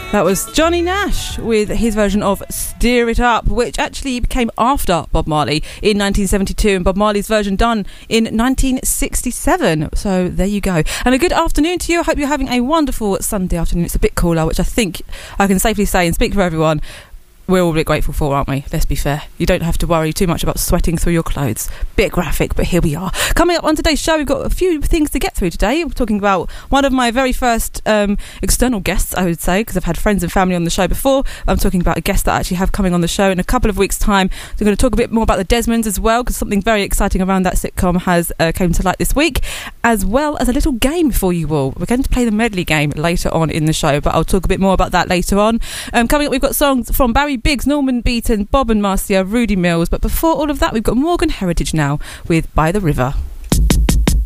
That was Johnny Nash with his version of Steer It Up, which actually came after Bob Marley in 1972 and Bob Marley's version done in 1967. So there you go. And a good afternoon to you. I hope you're having a wonderful Sunday afternoon. It's a bit cooler, which I think I can safely say and speak for everyone, we're all a bit grateful for, aren't we? Let's be fair. You don't have to worry too much about sweating through your clothes. Bit graphic, but here we are. Coming up on today's show, we've got a few things to get through today. We're talking about one of my very first external guests, I would say, because I've had friends and family on the show before. I'm talking about a guest that I actually have coming on the show in a couple of weeks' time. We're going to talk a bit more about the Desmonds as well, because something very exciting around that sitcom has came to light this week, as well as a little game for you all. We're going to play the medley game later on in the show, but I'll talk a bit more about that later on. Coming up, we've got songs from Barry Biggs, Norman Beaton, Bob and Marcia, Rudy Mills. But before all of that, we've got Morgan Heritage now with By the River.